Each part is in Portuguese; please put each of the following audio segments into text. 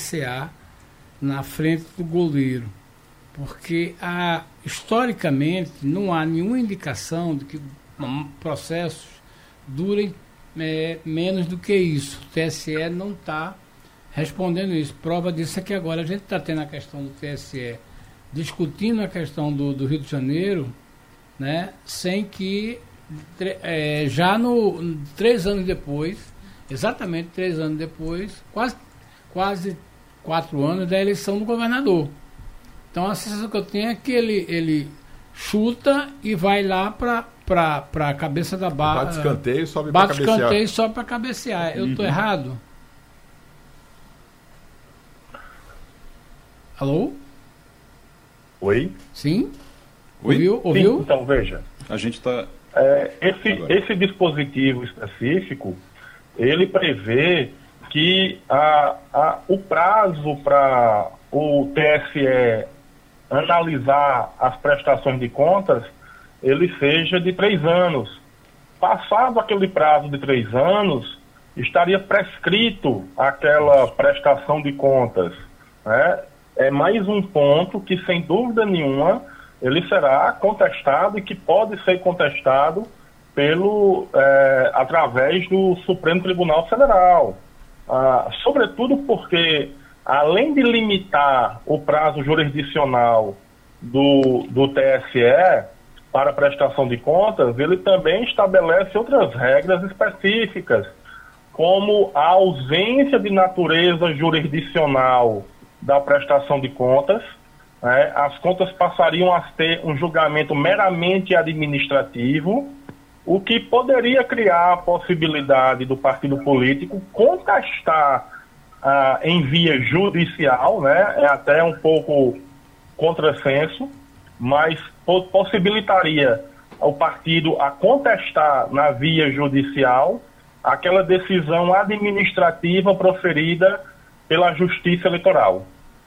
TSA na frente do goleiro, porque historicamente não há nenhuma indicação de que processos durem menos do que isso. O TSE não está respondendo isso. Prova disso é que agora a gente está tendo a questão do TSE discutindo a questão do Rio de Janeiro, né, sem que já 3 anos depois, exatamente 3 anos depois, quase 4 anos da eleição do governador. Então a sensação que eu tenho é que ele chuta e vai lá para a cabeça da barra. Bate escanteio e sobe para cabecear. Bate escanteio e sobe para cabecear. Eu estou errado? Alô? Oi? Sim? Oi? Ouviu? Sim, então, veja. A gente está... Esse dispositivo específico, ele prevê que o prazo para o TSE analisar as prestações de contas, ele seja de 3 anos. Passado aquele prazo de 3 anos, estaria prescrito aquela prestação de contas, né? É mais um ponto que, sem dúvida nenhuma, ele será contestado e que pode ser contestado através do Supremo Tribunal Federal. Sobretudo porque, além de limitar o prazo jurisdicional do TSE para prestação de contas, ele também estabelece outras regras específicas, como a ausência de natureza jurisdicional da prestação de contas, né? As contas passariam a ter um julgamento meramente administrativo, o que poderia criar a possibilidade do partido político contestar em via judicial, né? É até um pouco contrassenso, mas possibilitaria o partido a contestar na via judicial aquela decisão administrativa proferida pela Justiça Eleitoral.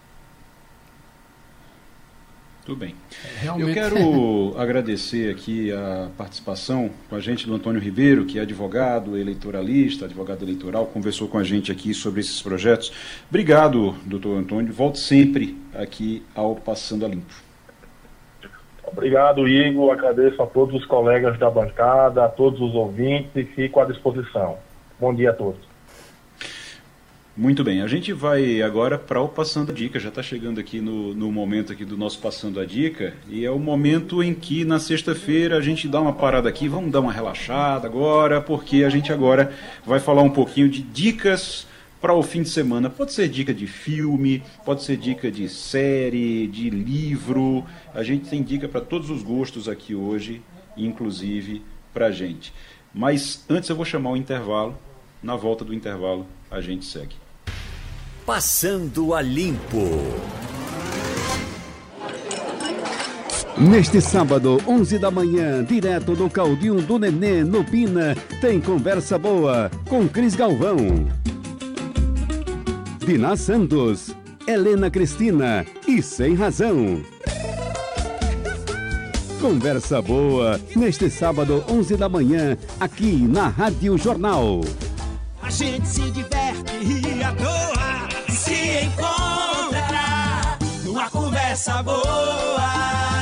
Tudo bem. Eu quero agradecer aqui a participação com a gente do Antônio Ribeiro, que é advogado eleitoralista, advogado eleitoral, conversou com a gente aqui sobre esses projetos. Obrigado, doutor Antônio. Volte sempre aqui ao Passando a Limpo. Obrigado, Igor. Agradeço a todos os colegas da bancada, a todos os ouvintes e fico à disposição. Bom dia a todos. Muito bem, a gente vai agora para o Passando a Dica, já está chegando aqui no momento aqui do nosso Passando a Dica, e é o momento em que na sexta-feira a gente dá uma parada aqui, vamos dar uma relaxada agora, porque a gente agora vai falar um pouquinho de dicas para o fim de semana. Pode ser dica de filme, pode ser dica de série, de livro, a gente tem dica para todos os gostos aqui hoje, inclusive para a gente. Mas antes eu vou chamar o intervalo, na volta do intervalo a gente segue. Passando a Limpo. Neste sábado, 11 da manhã, direto do Caldinho do Nenê, no Pina, tem Conversa Boa com Cris Galvão, Diná Santos, Helena Cristina e Sem Razão. Conversa Boa, neste sábado, 11 da manhã, aqui na Rádio Jornal. A gente se diverte e à toa se encontra numa conversa boa.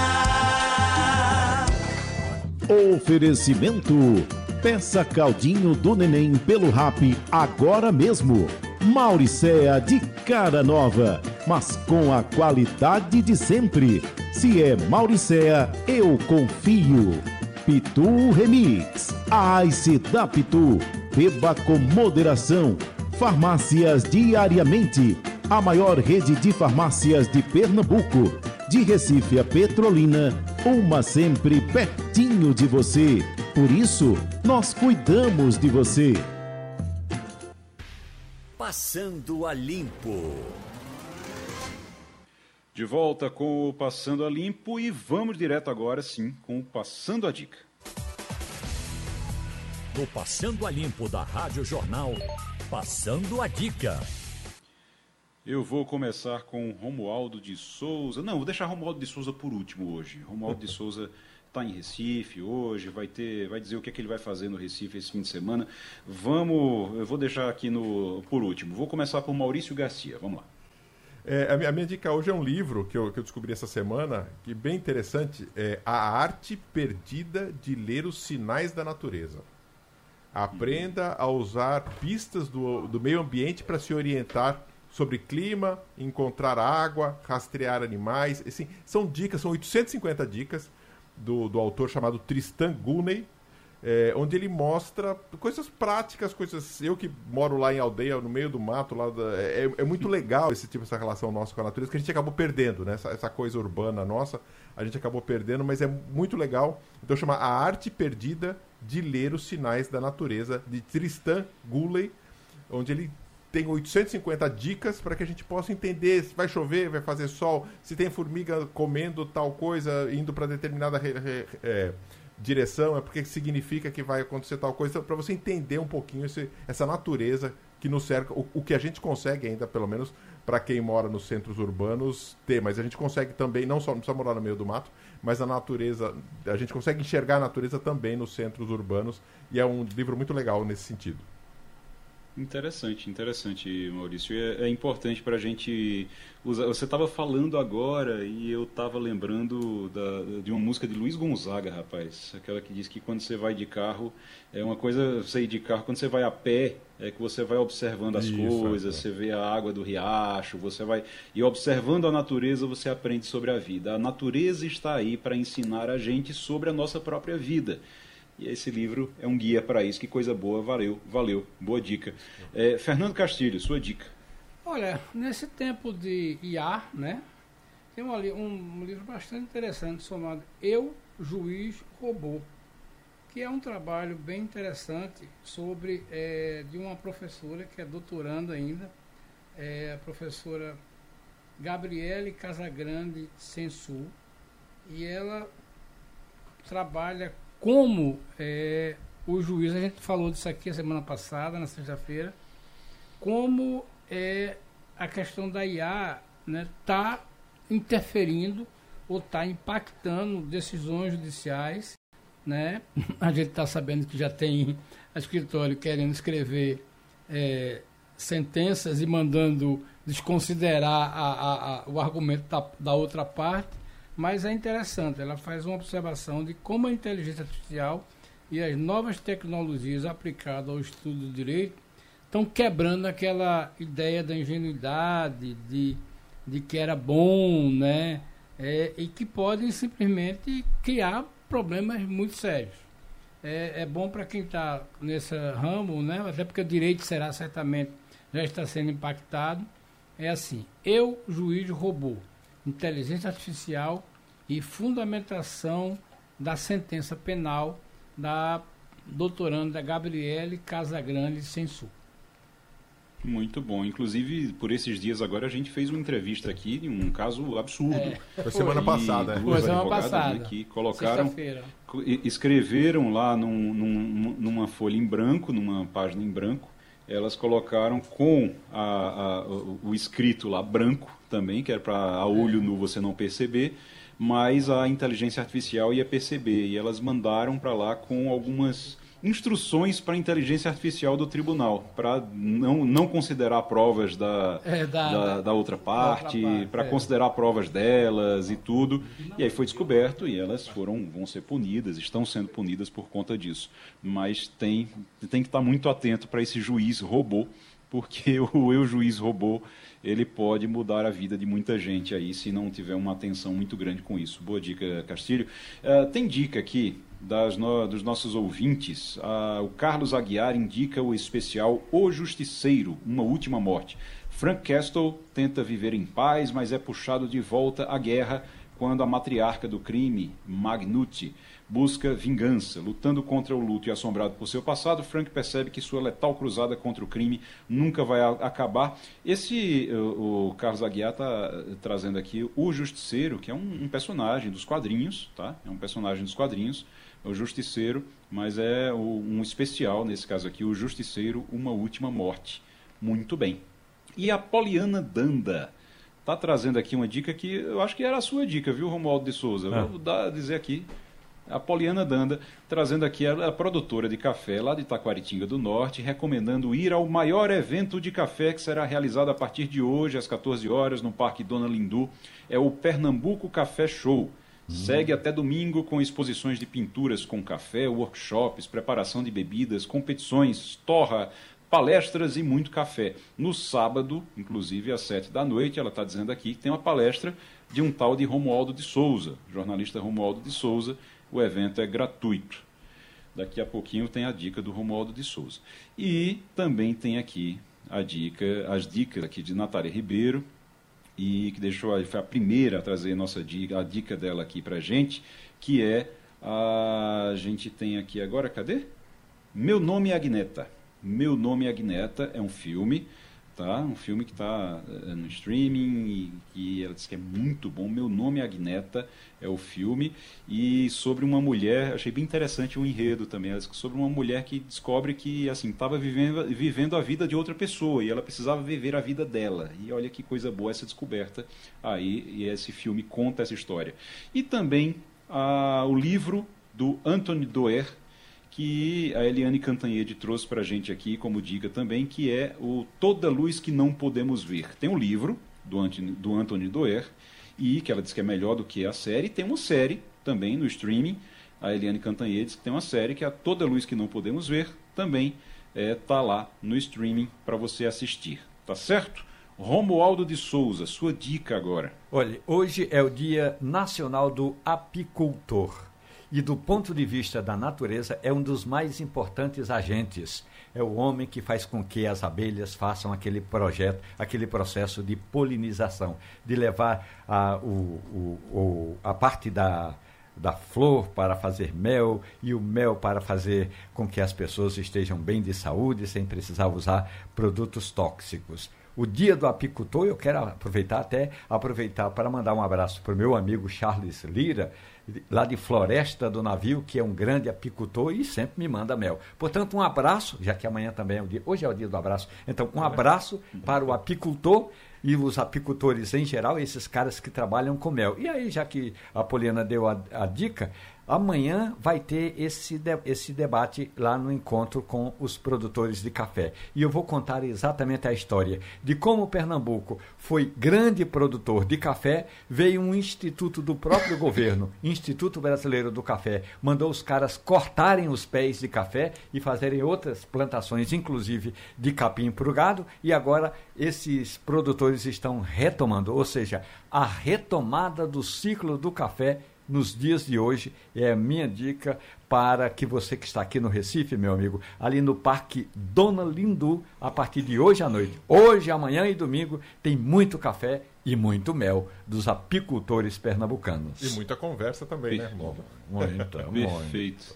Oferecimento: peça Caldinho do Neném pelo Rap agora mesmo. Mauricéa de cara nova, mas com a qualidade de sempre. Se é Mauricéa, eu confio. Pitu Remix, a Ice da Pitu. Beba com moderação. Farmácias Diariamente, a maior rede de farmácias de Pernambuco. De Recife a Petrolina, uma sempre pertinho de você. Por isso, nós cuidamos de você. Passando a Limpo. De volta com o Passando a Limpo e vamos direto agora sim com o Passando a Dica. No Passando a Limpo da Rádio Jornal, Passando a Dica. Eu vou começar com Romualdo de Souza. Não, vou deixar Romualdo de Souza por último hoje. Romualdo de Souza está em Recife hoje, vai dizer o que é que ele vai fazer no Recife esse fim de semana. Eu vou deixar aqui por último. Vou começar por Maurício Garcia. Vamos lá. A minha dica hoje é um livro que eu descobri essa semana, que é bem interessante, é A Arte Perdida de Ler os Sinais da Natureza. Aprenda a usar pistas do meio ambiente para se orientar sobre clima, encontrar água, rastrear animais. Assim, são 850 dicas do autor chamado Tristan Gulney, onde ele mostra coisas práticas, coisas... Eu que moro lá em aldeia, no meio do mato, é muito legal essa relação nossa com a natureza, que a gente acabou perdendo, né? Essa coisa urbana nossa, a gente acabou perdendo, mas é muito legal. Então chama A Arte Perdida de Ler os Sinais da Natureza, de Tristan Gulney, onde ele tem 850 dicas para que a gente possa entender se vai chover, vai fazer sol, se tem formiga comendo tal coisa, indo para determinada direção, é porque significa que vai acontecer tal coisa, então, para você entender um pouquinho essa natureza que nos cerca, o que a gente consegue ainda, pelo menos para quem mora nos centros urbanos, ter, mas a gente consegue também, não precisa morar no meio do mato, mas a natureza, a gente consegue enxergar a natureza também nos centros urbanos, e é um livro muito legal nesse sentido. Interessante, Maurício. É importante para a gente usar. Você estava falando agora e eu estava lembrando de uma música de Luiz Gonzaga, rapaz. Aquela que diz que quando você vai de carro, é uma coisa você ir de carro, quando você vai a pé, é que você vai observando as coisas, você vê a água do riacho, você vai... E observando a natureza, você aprende sobre a vida. A natureza está aí para ensinar a gente sobre a nossa própria vida. E esse livro é um guia para isso. Que coisa boa, valeu, boa dica. Fernando Castilho, sua dica. Olha, nesse tempo de IA, né, tem um livro bastante interessante chamado Eu, Juiz, Robô, que é um trabalho bem interessante sobre de uma professora que é doutoranda ainda, a professora Gabriele Casagrande Sensu, e ela trabalha como o juiz, a gente falou disso aqui a semana passada, na sexta-feira, como a questão da IA está interferindo ou está impactando decisões judiciais, né? A gente está sabendo que já tem escritório querendo escrever sentenças e mandando desconsiderar o argumento da outra parte. Mas é interessante, ela faz uma observação de como a inteligência artificial e as novas tecnologias aplicadas ao estudo do direito estão quebrando aquela ideia da ingenuidade, de que era bom, né? E que podem simplesmente criar problemas muito sérios. É bom para quem está nesse ramo, né? Até porque o direito já está sendo impactado. É assim, eu, juiz, robô, inteligência artificial e fundamentação da sentença penal da doutoranda Gabriele Casagrande Sensu. Muito bom. Inclusive, por esses dias agora, a gente fez uma entrevista aqui de um caso absurdo. Foi semana passada. Duas advogadas, né, que colocaram, escreveram lá numa folha em branco, numa página em branco, elas colocaram com o escrito lá branco também, que era para a olho nu você não perceber, mas a inteligência artificial ia perceber, e elas mandaram para lá com algumas instruções para a inteligência artificial do tribunal, para não considerar provas da outra parte, para considerar provas delas e tudo. E aí foi descoberto e elas vão ser punidas, estão sendo punidas por conta disso. Mas tem que estar muito atento para esse juiz robô, porque o eu juiz robô, ele pode mudar a vida de muita gente aí, se não tiver uma atenção muito grande com isso. Boa dica, Castilho. Tem dica aqui dos nossos ouvintes. O Carlos Aguiar indica o especial O Justiceiro, Uma Última Morte. Frank Castle tenta viver em paz, mas é puxado de volta à guerra quando a matriarca do crime, Magnucci, busca vingança. Lutando contra o luto e assombrado por seu passado, Frank percebe que sua letal cruzada contra o crime nunca vai acabar. O Carlos Aguiar está trazendo aqui o Justiceiro, que é um personagem dos quadrinhos, tá? É um personagem dos quadrinhos, o Justiceiro, mas é um especial, nesse caso aqui, o Justiceiro, Uma Última Morte. Muito bem. E a Poliana Danda está trazendo aqui uma dica que eu acho que era a sua dica, viu, Romualdo de Souza? Vou dizer aqui. A Poliana Danda, trazendo aqui a produtora de café lá de Taquaritinga do Norte, recomendando ir ao maior evento de café que será realizado a partir de hoje, às 14 horas, no Parque Dona Lindu. É o Pernambuco Café Show. Segue até domingo com exposições de pinturas com café, workshops, preparação de bebidas, competições, torra, palestras e muito café. No sábado, inclusive às 7 da noite, ela está dizendo aqui que tem uma palestra de um tal de Romualdo de Souza, jornalista Romualdo de Souza. O evento é gratuito. Daqui a pouquinho tem a dica do Romualdo de Souza. E também tem aqui as dicas aqui de Natália Ribeiro, e que foi a primeira a trazer a dica dela aqui para a gente, que é, a gente tem aqui agora, cadê? Meu Nome é Agneta. Meu Nome é Agneta é um filme, tá? Um filme que está no streaming e ela disse que é muito bom. Meu Nome é Agneta é o filme, e sobre uma mulher, achei bem interessante o enredo também, ela disse que sobre uma mulher que descobre que assim estava vivendo a vida de outra pessoa e ela precisava viver a vida dela. E olha que coisa boa essa descoberta aí, e esse filme conta essa história. E também o livro do Anthony Doerr, que a Eliane Cantanhede trouxe para a gente aqui como dica também, que é o Toda Luz que Não Podemos Ver. Tem um livro do Anthony Doerr, e que ela diz que é melhor do que a série. Tem uma série também no streaming, a Eliane Cantanhede diz que tem uma série que é a Toda Luz que Não Podemos Ver, também está lá no streaming para você assistir. Tá certo? Romualdo de Souza, sua dica agora. Olha, hoje é o Dia Nacional do Apicultor. E do ponto de vista da natureza, é um dos mais importantes agentes. É o homem que faz com que as abelhas façam aquele processo de polinização, de levar a parte da flor para fazer mel, e o mel para fazer com que as pessoas estejam bem de saúde, sem precisar usar produtos tóxicos. O Dia do Apicultor, eu quero aproveitar para mandar um abraço para o meu amigo Charles Lira, lá de Floresta do Navio, que é um grande apicultor e sempre me manda mel. Portanto, um abraço, já que amanhã também é o dia, hoje é o dia do abraço, então um abraço para o apicultor e os apicultores em geral, esses caras que trabalham com mel. E aí, já que a Poliana deu a dica, amanhã vai ter esse debate lá no encontro com os produtores de café. E eu vou contar exatamente a história de como Pernambuco foi grande produtor de café, veio um instituto do próprio governo, Instituto Brasileiro do Café, mandou os caras cortarem os pés de café e fazerem outras plantações, inclusive de capim para o gado, e agora esses produtores estão retomando, ou seja, a retomada do ciclo do café nos dias de hoje é a minha dica para que você que está aqui no Recife, meu amigo, ali no Parque Dona Lindu, a partir de hoje à noite. Hoje, amanhã e domingo tem muito café e muito mel dos apicultores pernambucanos. E muita conversa também, né? Perfeito.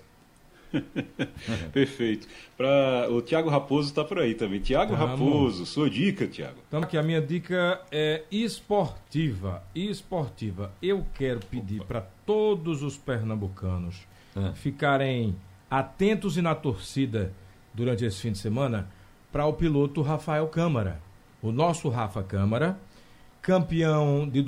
Perfeito. O Tiago Raposo está por aí também. Tiago Raposo, sua dica, Tiago. Então, aqui a minha dica é esportiva. Eu quero pedir para todos os pernambucanos ficarem atentos e na torcida durante esse fim de semana para o piloto Rafael Câmara. O nosso Rafa Câmara, campeão de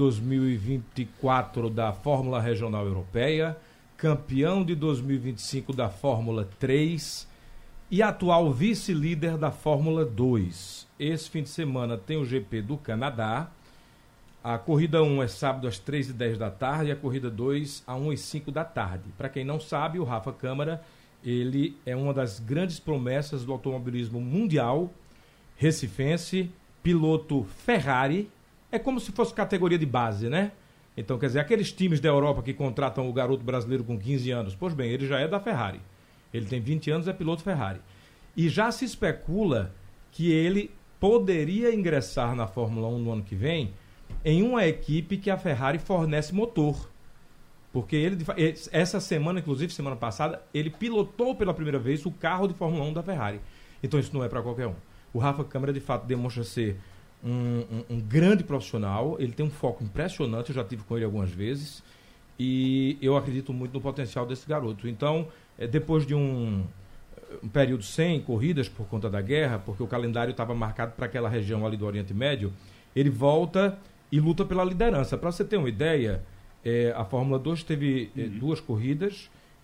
2024 da Fórmula Regional Europeia, campeão de 2025 da Fórmula 3 e atual vice-líder da Fórmula 2. Esse fim de semana tem o GP do Canadá. A corrida 1 é sábado às 3h10 da tarde e a corrida 2 às 1h05 da tarde. Para quem não sabe, o Rafa Câmara, ele é uma das grandes promessas do automobilismo mundial, recifense, piloto Ferrari. É como se fosse categoria de base, né? Então, quer dizer, aqueles times da Europa que contratam o garoto brasileiro com 15 anos, pois bem, ele já é da Ferrari. Ele tem 20 anos, é piloto Ferrari. E já se especula que ele poderia ingressar na Fórmula 1 no ano que vem em uma equipe que a Ferrari fornece motor. Porque ele, essa semana, inclusive semana passada, ele pilotou pela primeira vez o carro de Fórmula 1 da Ferrari. Então isso não é para qualquer um. O Rafa Câmara, de fato, demonstra ser um grande profissional, ele tem um foco impressionante, eu já tive com ele algumas vezes, e eu acredito muito no potencial desse garoto. Então, depois de um período sem corridas por conta da guerra, porque o calendário estava marcado para aquela região ali do Oriente Médio, ele volta e luta pela liderança. Para você ter uma ideia, a Fórmula 2 teve 2 corridas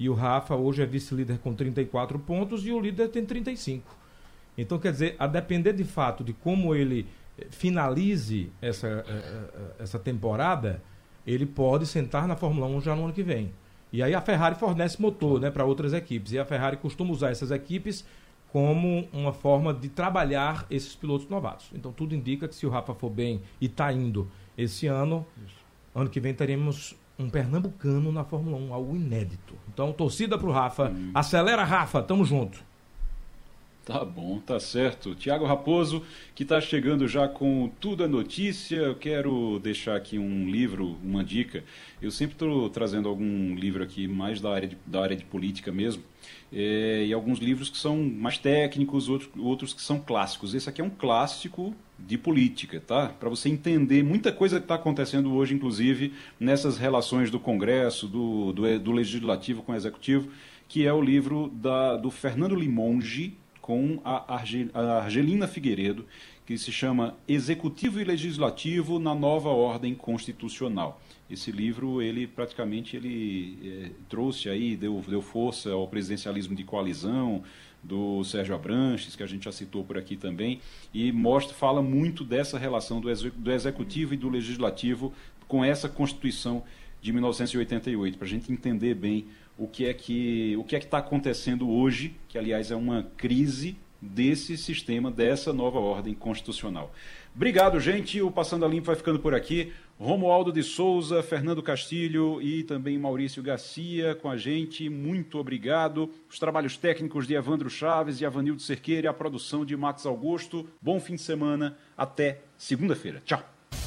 E o Rafa hoje é vice-líder com 34 pontos e o líder tem 35. Então, quer dizer, a depender de fato de como ele finalize essa temporada, ele pode sentar na Fórmula 1 já no ano que vem. E aí a Ferrari fornece motor, né, para outras equipes. E a Ferrari costuma usar essas equipes como uma forma de trabalhar esses pilotos novatos. Então tudo indica que se o Rafa for bem e está indo esse ano, ano que vem teremos um pernambucano na Fórmula 1, algo inédito. Então torcida para o Rafa. Acelera, Rafa, tamo junto. Tá bom, tá certo. Tiago Raposo, que está chegando já com Tudo é Notícia. Eu quero deixar aqui um livro, uma dica. Eu sempre estou trazendo algum livro aqui mais da área de política mesmo. E alguns livros que são mais técnicos, outros que são clássicos. Esse aqui é um clássico de política, tá? Para você entender muita coisa que está acontecendo hoje, inclusive nessas relações do Congresso, do Legislativo com o Executivo, que é o livro do Fernando Limongi, com a Argelina Figueiredo, que se chama Executivo e Legislativo na Nova Ordem Constitucional. Esse livro, ele praticamente trouxe aí, deu força ao presidencialismo de coalizão do Sérgio Abranches, que a gente já citou por aqui também, e fala muito dessa relação do Executivo e do Legislativo com essa Constituição de 1988, para a gente entender bem o que é que está acontecendo hoje, que aliás é uma crise desse sistema, dessa nova ordem constitucional. Obrigado, gente. O Passando a Limpo vai ficando por aqui. Romualdo de Souza, Fernando Castilho e também Maurício Garcia com a gente. Muito obrigado. Os trabalhos técnicos de Evandro Chaves e Avanildo Cerqueira e a produção de Max Augusto. Bom fim de semana. Até segunda-feira. Tchau.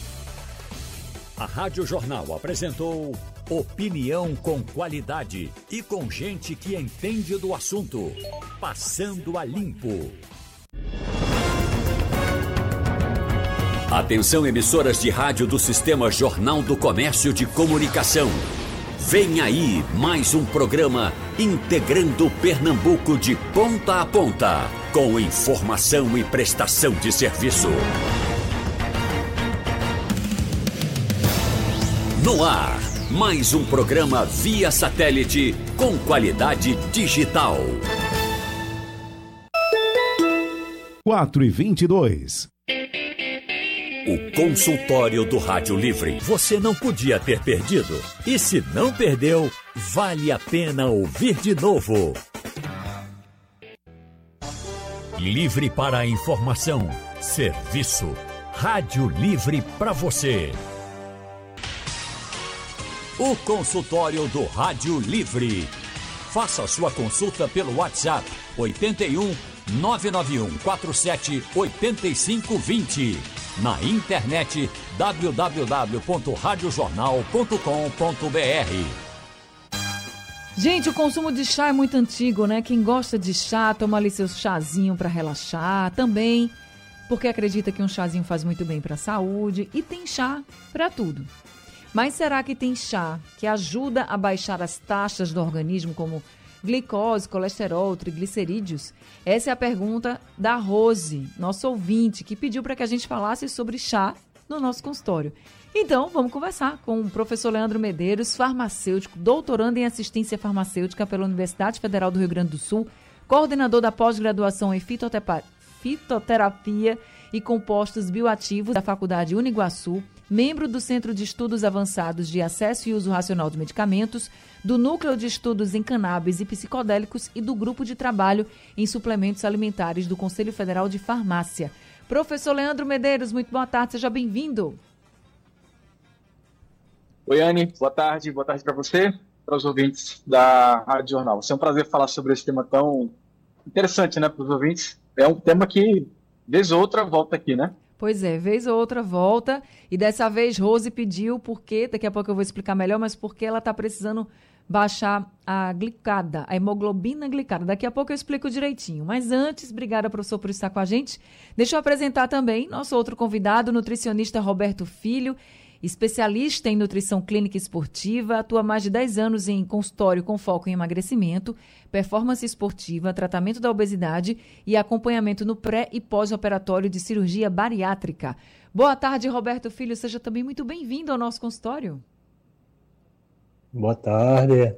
A Rádio Jornal apresentou opinião com qualidade e com gente que entende do assunto. Passando a Limpo. Atenção, emissoras de rádio do Sistema Jornal do Comércio de Comunicação. Vem aí mais um programa integrando Pernambuco de ponta a ponta, com informação e prestação de serviço. No ar, mais um programa via satélite com qualidade digital. 4h22. O consultório do Rádio Livre. Você não podia ter perdido. E se não perdeu, vale a pena ouvir de novo. Livre para a informação. Serviço. Rádio Livre para você. O consultório do Rádio Livre. Faça sua consulta pelo WhatsApp 81 991 47 8520. Na internet www.radiojornal.com.br. Gente, o consumo de chá é muito antigo, né? Quem gosta de chá, toma ali seu chazinho para relaxar. Também porque acredita que um chazinho faz muito bem para a saúde. E tem chá para tudo. Mas será que tem chá que ajuda a baixar as taxas do organismo, como glicose, colesterol, triglicerídeos? Essa é a pergunta da Rose, nosso ouvinte, que pediu para que a gente falasse sobre chá no nosso consultório. Então, vamos conversar com o professor Leandro Medeiros, farmacêutico, doutorando em assistência farmacêutica pela Universidade Federal do Rio Grande do Sul, coordenador da pós-graduação em fitoterapia e compostos bioativos da Faculdade Uniguaçu, membro do Centro de Estudos Avançados de Acesso e Uso Racional de Medicamentos, do Núcleo de Estudos em Cannabis e Psicodélicos e do Grupo de Trabalho em Suplementos Alimentares do Conselho Federal de Farmácia. Professor Leandro Medeiros, muito boa tarde, seja bem-vindo. Oi, Anne, boa tarde para você, para os ouvintes da Rádio Jornal. É um prazer falar sobre esse tema tão interessante, né, para os ouvintes. É um tema que, vez ou outra, volta aqui, né? Pois é, vez ou outra volta, e dessa vez Rose pediu porque, daqui a pouco eu vou explicar melhor, mas porque ela está precisando baixar a glicada, a hemoglobina glicada. Daqui a pouco eu explico direitinho. Mas antes, obrigada, professor, por estar com a gente. Deixa eu apresentar também nosso outro convidado, o nutricionista Roberto Filho, especialista em nutrição clínica esportiva, atua há mais de 10 anos em consultório com foco em emagrecimento, performance esportiva, tratamento da obesidade e acompanhamento no pré- e pós-operatório de cirurgia bariátrica. Boa tarde, Roberto Filho. Seja também muito bem-vindo ao nosso consultório. Boa tarde.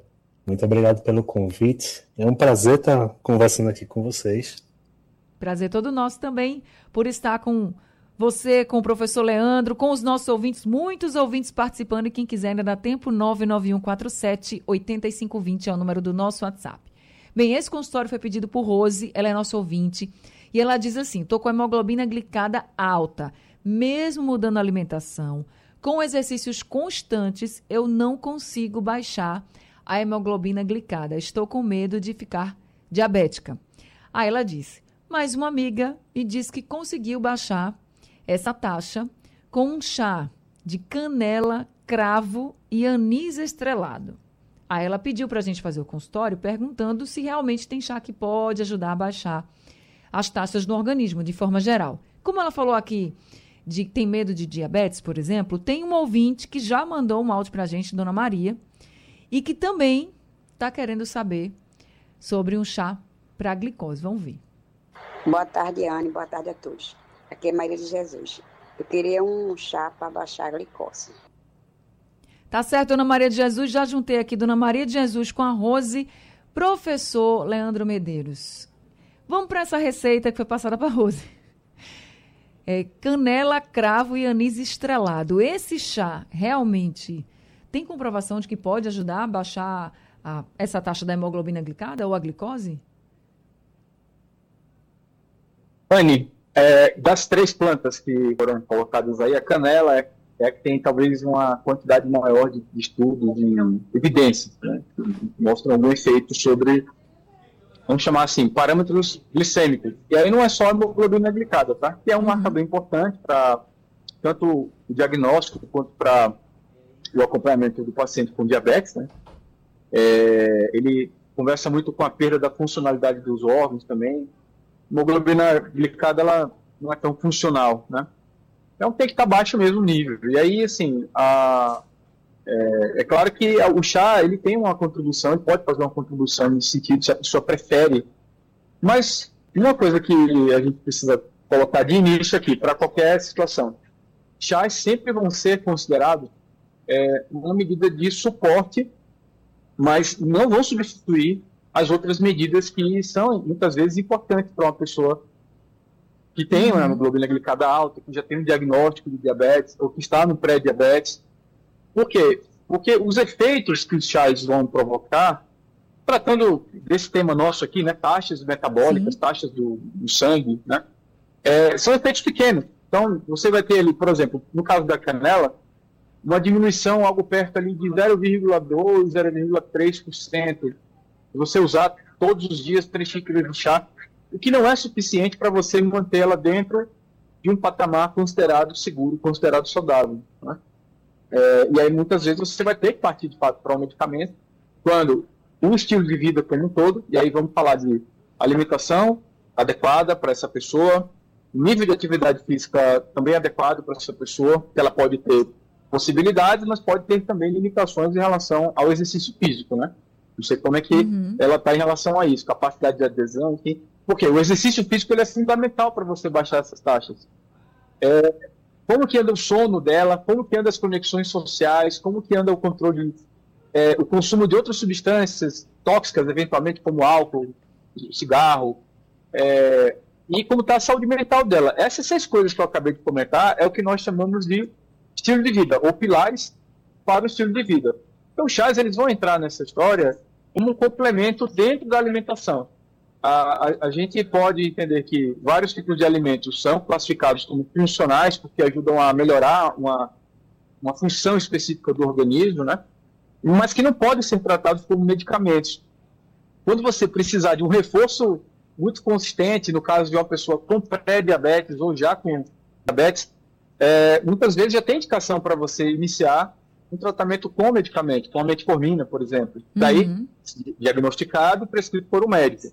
Muito obrigado pelo convite. É um prazer estar conversando aqui com vocês. Prazer todo nosso também por estar com você, com o professor Leandro, com os nossos ouvintes, muitos ouvintes participando, e quem quiser ainda dá tempo, 99147-8520 é o número do nosso WhatsApp. Bem, esse consultório foi pedido por Rose, ela é nossa ouvinte, e ela diz assim: estou com a hemoglobina glicada alta, mesmo mudando a alimentação, com exercícios constantes, eu não consigo baixar a hemoglobina glicada, estou com medo de ficar diabética. Aí ela disse, mas uma amiga me disse que conseguiu baixar essa taxa com um chá de canela, cravo e anis estrelado. Aí ela pediu para a gente fazer o consultório perguntando se realmente tem chá que pode ajudar a baixar as taxas no organismo, de forma geral. Como ela falou aqui de que tem medo de diabetes, por exemplo, tem um ouvinte que já mandou um áudio para a gente, Dona Maria, e que também está querendo saber sobre um chá para glicose. Vamos ver. Boa tarde, Anne. Boa tarde a todos. Aqui é Maria de Jesus. Eu queria um chá para baixar a glicose. Tá certo, Dona Maria de Jesus. Já juntei aqui Dona Maria de Jesus com a Rose, professor Leandro Medeiros. Vamos para essa receita que foi passada para a Rose. Canela, cravo e anis estrelado. Esse chá realmente tem comprovação de que pode ajudar a baixar essa taxa da hemoglobina glicada ou a glicose? Anne, das 3 plantas que foram colocadas aí, a canela é a que tem talvez uma quantidade maior de estudos, de evidências, né, que mostram algum efeito sobre, vamos chamar assim, parâmetros glicêmicos. E aí não é só a hemoglobina glicada, tá? Que é um marcador importante para tanto o diagnóstico quanto para o acompanhamento do paciente com diabetes, né? Ele conversa muito com a perda da funcionalidade dos órgãos também. Hemoglobina glicada, ela não é tão funcional, né? Então tem que estar baixo mesmo o nível. E aí, assim, é claro que o chá, ele tem uma contribuição, ele pode fazer uma contribuição nesse sentido, se a pessoa prefere. Mas uma coisa que a gente precisa colocar de início aqui, para qualquer situação, chás sempre vão ser considerados uma medida de suporte, mas não vão substituir as outras medidas que são, muitas vezes, importantes para uma pessoa que tem uma hemoglobina glicada alta, que já tem um diagnóstico de diabetes, ou que está no pré-diabetes. Por quê? Porque os efeitos que os chás vão provocar, tratando desse tema nosso aqui, né, taxas metabólicas, taxas do sangue, né, são efeitos pequenos. Então, você vai ter ali, por exemplo, no caso da canela, uma diminuição algo perto ali de 0,2%, 0,3%. Você usar todos os dias 3 xícaras de chá, o que não é suficiente para você mantê-la dentro de um patamar considerado seguro, considerado saudável, né? E aí muitas vezes você vai ter que partir de fato para um medicamento, quando o estilo de vida como um todo, e aí vamos falar de alimentação adequada para essa pessoa, nível de atividade física também adequado para essa pessoa, que ela pode ter possibilidades, mas pode ter também limitações em relação ao exercício físico, né? Não sei como é que ela está em relação a isso, capacidade de adesão, enfim. Porque o exercício físico ele é fundamental para você baixar essas taxas. Como que anda o sono dela, como que anda as conexões sociais, como que anda o controle, o consumo de outras substâncias tóxicas, eventualmente como álcool, cigarro, e como está a saúde mental dela. Essas 6 coisas que eu acabei de comentar é o que nós chamamos de estilo de vida, ou pilares para o estilo de vida. Então, os chás eles vão entrar nessa história como um complemento dentro da alimentação. A gente pode entender que vários tipos de alimentos são classificados como funcionais, porque ajudam a melhorar uma função específica do organismo, né? Mas que não podem ser tratados como medicamentos. Quando você precisar de um reforço muito consistente, no caso de uma pessoa com pré-diabetes ou já com diabetes, muitas vezes já tem indicação para você iniciar um tratamento com medicamento, com a metformina, por exemplo. Daí, diagnosticado e prescrito por um médico.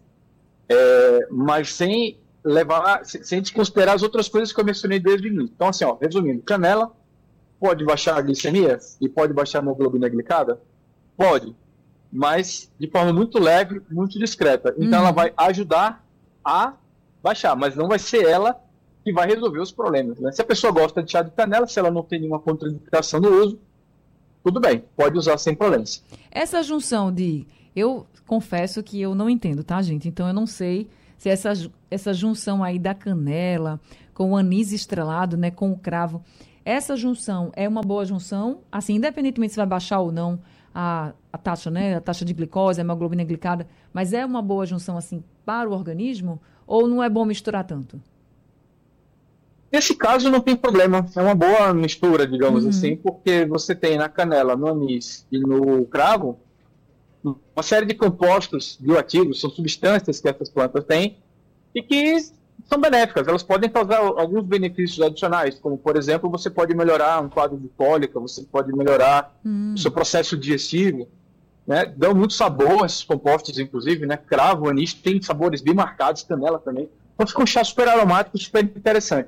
Mas sem desconsiderar as outras coisas que eu mencionei desde o início. Então, assim, resumindo, canela pode baixar a glicemia e pode baixar a hemoglobina glicada? Pode, mas de forma muito leve, muito discreta. Então, ela vai ajudar a baixar, mas não vai ser ela que vai resolver os problemas, né? Se a pessoa gosta de chá de canela, se ela não tem nenhuma contraindicação no uso, tudo bem, pode usar sem problemas. Essa junção de Eu confesso que eu não entendo, tá, gente? Então eu não sei se essa junção aí da canela com o anis estrelado, né, com o cravo, essa junção é uma boa junção? Assim, independentemente se vai baixar ou não a taxa, né, a taxa de glicose, a hemoglobina glicada, mas é uma boa junção, assim, para o organismo? Ou não é bom misturar tanto? Nesse caso não tem problema, é uma boa mistura, digamos assim, porque você tem na canela, no anis e no cravo uma série de compostos bioativos, são substâncias que essas plantas têm e que são benéficas, elas podem causar alguns benefícios adicionais, como, por exemplo, você pode melhorar um quadro de cólica, você pode melhorar o seu processo digestivo, né? Dão muito sabor esses compostos, inclusive, né? Cravo, anis, tem sabores bem marcados, canela também. Então fica um chá super aromático, super interessante.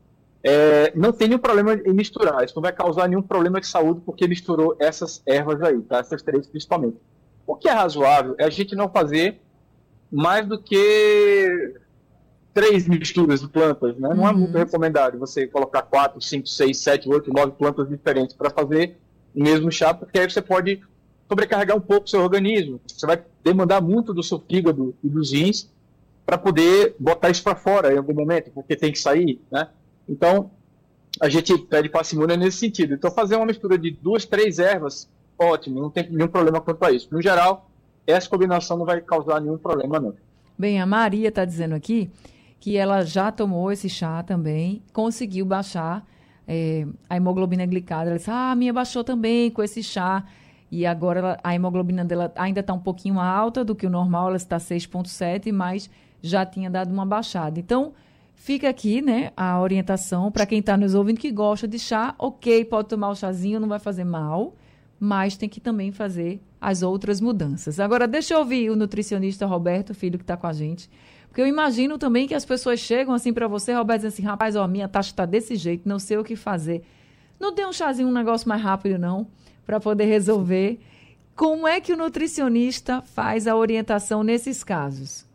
Não tem nenhum problema em misturar, isso não vai causar nenhum problema de saúde porque misturou essas ervas aí, tá? Essas três principalmente. O que é razoável é a gente não fazer mais do que 3 misturas de plantas, né? Não é muito recomendado você colocar 4, 5, 6, 7, 8, 9 plantas diferentes para fazer o mesmo chá, porque aí você pode sobrecarregar um pouco o seu organismo. Você vai demandar muito do seu fígado e dos rins para poder botar isso para fora em algum momento, porque tem que sair, né? Então, a gente pede parcimônia nesse sentido. Então, fazer uma mistura de 2, 3 ervas, ótimo, não tem nenhum problema quanto a isso. No geral, essa combinação não vai causar nenhum problema, não. Bem, a Maria está dizendo aqui que ela já tomou esse chá também, conseguiu baixar a hemoglobina glicada. Ela disse, a minha baixou também com esse chá. E agora a hemoglobina dela ainda está um pouquinho alta do que o normal, ela está 6,7, mas já tinha dado uma baixada. Então, fica aqui, né, a orientação para quem está nos ouvindo que gosta de chá. Ok, pode tomar o chazinho, não vai fazer mal, mas tem que também fazer as outras mudanças. Agora, deixa eu ouvir o nutricionista Roberto Filho, que está com a gente. Porque eu imagino também que as pessoas chegam assim para você, Roberto, dizem assim, rapaz, ó, minha taxa está desse jeito, não sei o que fazer. Não tem um chazinho, um negócio mais rápido, não, para poder resolver. Como é que o nutricionista faz a orientação nesses casos?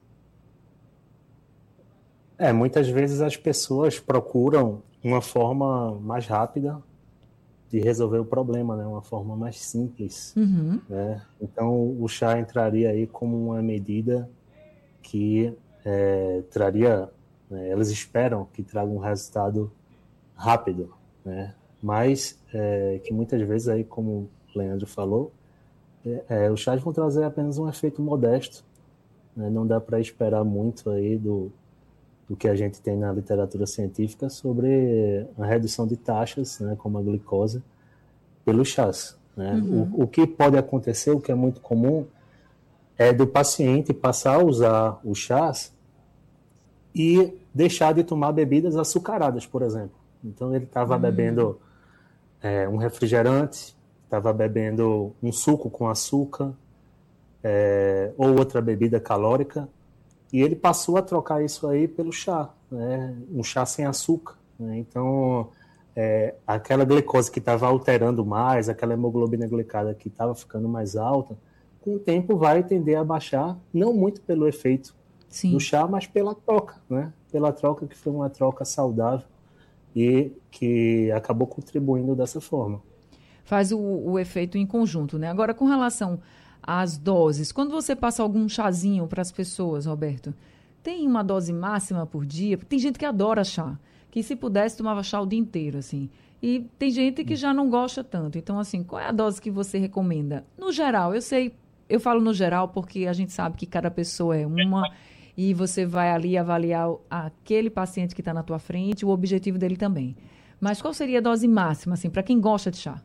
Muitas vezes as pessoas procuram uma forma mais rápida de resolver o problema, né? Uma forma mais simples. Né? Então, o chá entraria aí como uma medida que traria, né? Elas esperam que traga um resultado rápido, né? Mas que muitas vezes, aí, como o Leandro falou, os chás vão trazer apenas um efeito modesto, né? Não dá para esperar muito aí do que a gente tem na literatura científica sobre a redução de taxas, né, como a glicose, pelos chás. Né? O que pode acontecer, o que é muito comum, é do paciente passar a usar os chás e deixar de tomar bebidas açucaradas, por exemplo. Então, ele estava bebendo um refrigerante, estava bebendo um suco com açúcar, ou outra bebida calórica, e ele passou a trocar isso aí pelo chá, né? Um chá sem açúcar. Né? Então, aquela glicose que estava alterando mais, aquela hemoglobina glicada que estava ficando mais alta, com o tempo vai tender a baixar, não muito pelo efeito do chá, mas pela troca, né? Pela troca que foi uma troca saudável e que acabou contribuindo dessa forma. Faz o efeito em conjunto, né? Agora, com relação às doses, quando você passa algum chazinho para as pessoas, Roberto, tem uma dose máxima por dia? Tem gente que adora chá, que se pudesse tomava chá o dia inteiro, assim. E tem gente que já não gosta tanto. Então, assim, qual é a dose que você recomenda? No geral, eu falo no geral porque a gente sabe que cada pessoa é uma e você vai ali avaliar aquele paciente que está na tua frente, o objetivo dele também. Mas qual seria a dose máxima, assim, para quem gosta de chá?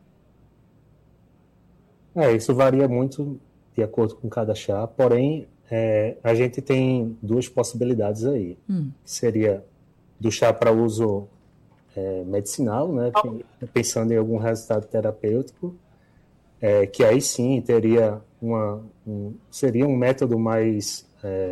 Isso varia muito de acordo com cada chá, porém, a gente tem duas possibilidades aí. Que seria do chá para uso medicinal, né, pensando em algum resultado terapêutico, que aí sim teria seria um método mais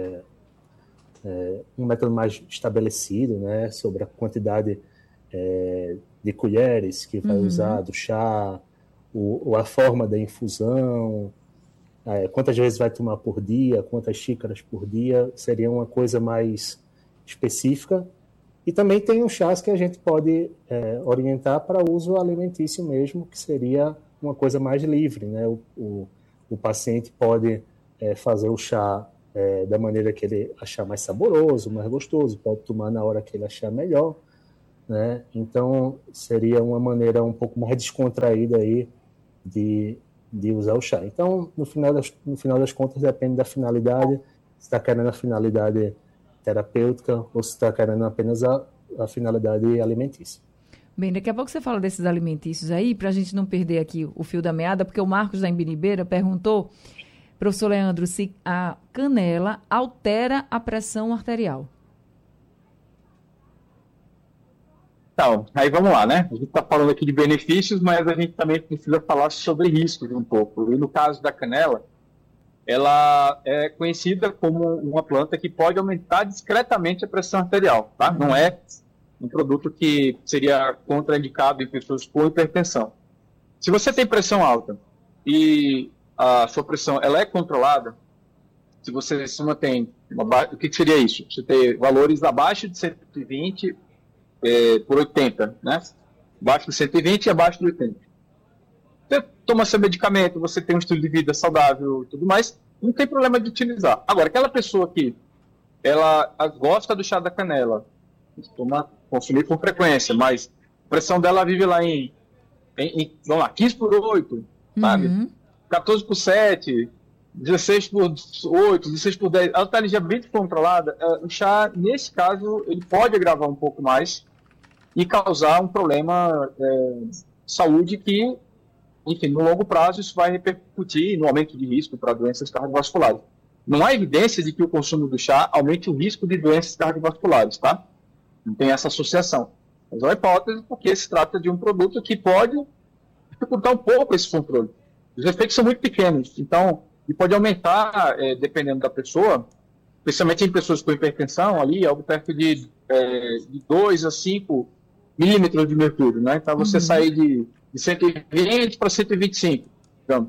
estabelecido, né, sobre a quantidade de colheres que vai usar do chá, a forma da infusão, quantas vezes vai tomar por dia, quantas xícaras por dia, seria uma coisa mais específica. E também tem os chás que a gente pode orientar para uso alimentício mesmo, que seria uma coisa mais livre, né? O paciente pode fazer o chá da maneira que ele achar mais saboroso, mais gostoso, pode tomar na hora que ele achar melhor, né? Então, seria uma maneira um pouco mais descontraída aí de usar o chá. Então, no final das contas, depende da finalidade, se está querendo a finalidade terapêutica ou se está querendo apenas a finalidade alimentícia. Bem, daqui a pouco você fala desses alimentícios aí, para a gente não perder aqui o fio da meada, porque o Marcos da Embiribeira perguntou, professor Leandro, se a canela altera a pressão arterial. Então, aí vamos lá, né? A gente está falando aqui de benefícios, mas a gente também precisa falar sobre riscos um pouco. E no caso da canela, ela é conhecida como uma planta que pode aumentar discretamente a pressão arterial, tá? Não é um produto que seria contraindicado em pessoas com hipertensão. Se você tem pressão alta e a sua pressão ela é controlada, se você se mantém, o que seria isso? Você tem valores abaixo de 120 por 80, né? Abaixo de 120 e abaixo de 80. Você toma seu medicamento, você tem um estilo de vida saudável e tudo mais, não tem problema de utilizar. Agora, aquela pessoa que ela gosta do chá da canela, consumir com frequência, mas a pressão dela vive lá vamos lá, 15 por 8, sabe? 14 por 7, 16 por 8, 16 por 10, ela está já bem controlada. O chá, nesse caso, ele pode agravar um pouco mais e causar um problema de saúde que, enfim, no longo prazo isso vai repercutir no aumento de risco para doenças cardiovasculares. Não há evidência de que o consumo do chá aumente o risco de doenças cardiovasculares, tá? Não tem essa associação. Mas é uma hipótese porque se trata de um produto que pode dificultar um pouco esse controle. Os efeitos são muito pequenos, então, e pode aumentar, dependendo da pessoa, especialmente em pessoas com hipertensão, ali, algo perto de 2 a 5 milímetros de mercúrio, né? Então, você sair de 120 para 125, digamos.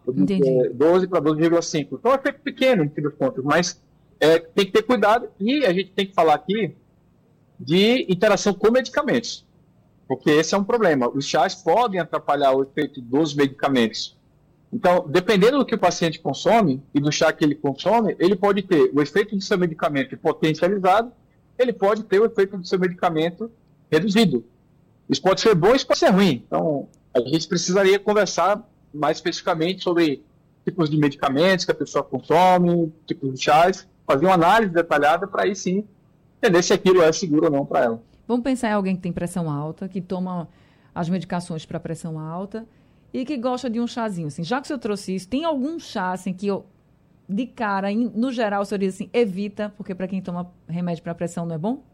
12 para 12,5. Então, é um efeito pequeno, no fim das contas, mas tem que ter cuidado. E a gente tem que falar aqui de interação com medicamentos, porque esse é um problema. Os chás podem atrapalhar o efeito dos medicamentos. Então, dependendo do que o paciente consome e do chá que ele consome, ele pode ter o efeito do seu medicamento potencializado, ele pode ter o efeito do seu medicamento reduzido. Isso pode ser bom, isso pode ser ruim. Então, a gente precisaria conversar mais especificamente sobre tipos de medicamentos que a pessoa consome, tipos de chás, fazer uma análise detalhada para aí sim entender se aquilo é seguro ou não para ela. Vamos pensar em alguém que tem pressão alta, que toma as medicações para pressão alta e que gosta de um chazinho. Assim, já que o senhor trouxe isso, tem algum chá assim, que de cara, no geral, o senhor diz assim, evita, porque para quem toma remédio para pressão não é bom?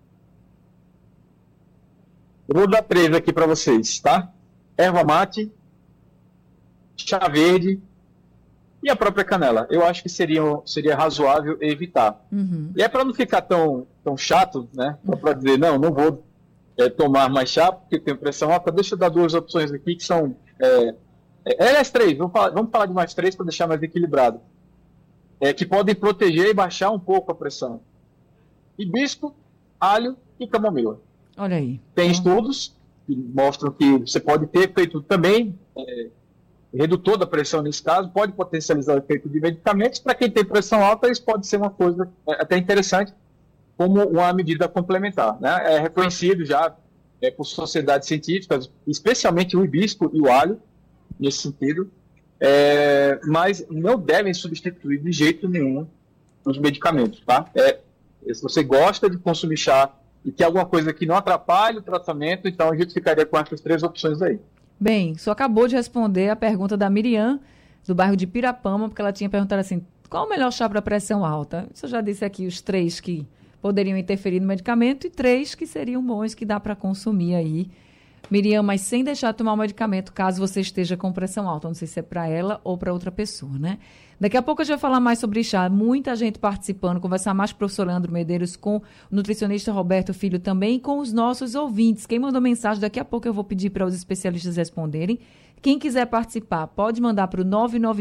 Eu vou dar 3 aqui para vocês, tá? Erva mate, chá verde e a própria canela. Eu acho que seria razoável evitar. E é para não ficar tão chato, né? Para dizer, não vou tomar mais chá porque tenho pressão alta. Deixa eu dar 2 opções aqui que são... Aliás, 3. Vamos falar de mais 3 para deixar mais equilibrado. Que podem proteger e baixar um pouco a pressão. Hibisco, alho e camomila. Olha aí. Tem estudos que mostram que você pode ter feito também redutor da pressão nesse caso, pode potencializar o efeito de medicamentos. Para quem tem pressão alta, isso pode ser uma coisa até interessante como uma medida complementar, né? É reconhecido já por sociedades científicas, especialmente o hibisco e o alho, nesse sentido, mas não devem substituir de jeito nenhum os medicamentos, tá? Se você gosta de consumir chá e tem alguma coisa que não atrapalhe o tratamento, então a gente ficaria com essas 3 opções aí. Bem, só acabou de responder a pergunta da Miriam, do bairro de Pirapama, porque ela tinha perguntado assim, qual o melhor chá para pressão alta? Isso eu já disse aqui, os 3 que poderiam interferir no medicamento e 3 que seriam bons, que dá para consumir aí. Miriam, mas sem deixar de tomar o medicamento, caso você esteja com pressão alta. Não sei se é para ela ou para outra pessoa, né? Daqui a pouco a gente vai falar mais sobre chá. Muita gente participando, conversar mais com o professor Leandro Medeiros, com o nutricionista Roberto Filho também e com os nossos ouvintes. Quem mandou mensagem, daqui a pouco eu vou pedir para os especialistas responderem. Quem quiser participar, pode mandar para o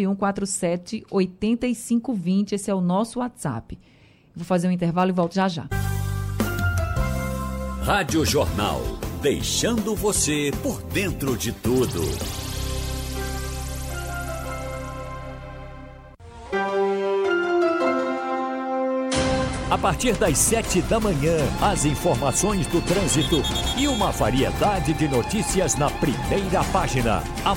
991478520. Esse é o nosso WhatsApp. Vou fazer um intervalo e volto já já. Rádio Jornal. Deixando você por dentro de tudo. A partir das 7 da manhã, as informações do trânsito e uma variedade de notícias na primeira página.